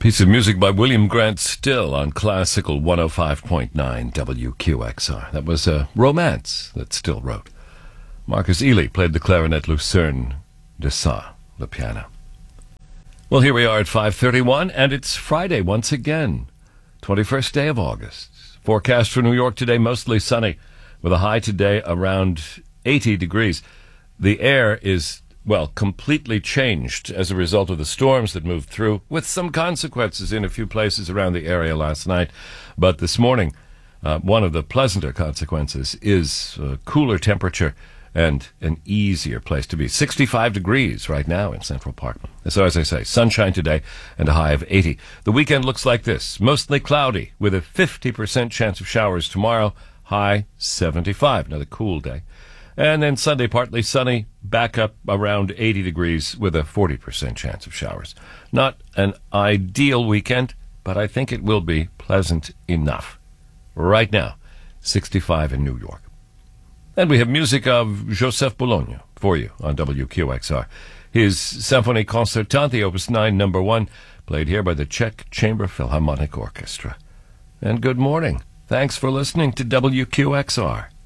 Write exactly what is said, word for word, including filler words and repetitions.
Piece of music by William Grant Still on Classical one oh five point nine W Q X R. That was a romance that Still wrote. Marcus Ely played the clarinet, Lucerne Dessau, the piano. Well, here we are at five thirty-one, and it's Friday once again, twenty-first day of August. Forecast for New York today, mostly sunny, with a high today around eighty degrees. The air is, well, completely changed as a result of the storms that moved through, with some consequences in a few places around the area last night. But this morning, uh, one of the pleasanter consequences is uh, cooler temperature and an easier place to be. sixty-five degrees right now in Central Park. So as I say, sunshine today and a high of eighty. The weekend looks like this. Mostly cloudy with a fifty percent chance of showers tomorrow. High seventy-five. Another cool day. And then Sunday, partly sunny, back up around eighty degrees with a forty percent chance of showers. Not an ideal weekend, but I think it will be pleasant enough. Right now, sixty-five in New York. And we have music of Joseph Bologna for you on W Q X R. His Symphonie Concertante, Opus nine, number one, played here by the Czech Chamber Philharmonic Orchestra. And good morning. Thanks for listening to W Q X R.